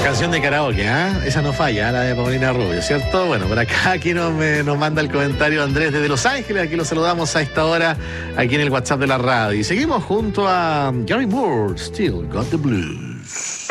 Canción de karaoke, ¿ah? Esa no falla, la de Paulina Rubio, ¿cierto? Bueno, por acá aquí nos manda el comentario Andrés desde Los Ángeles. Aquí lo saludamos a esta hora, aquí en el WhatsApp de la radio. Y seguimos junto a Gary Moore, Still Got the Blues.